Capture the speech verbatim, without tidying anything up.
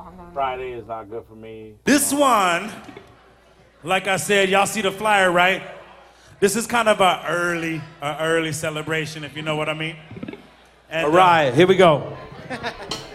Friday is not good for me. This one, like I said, y'all see the flyer, right? This is kind of a early, a early celebration, if you know what I mean. And, All right, uh, here we go.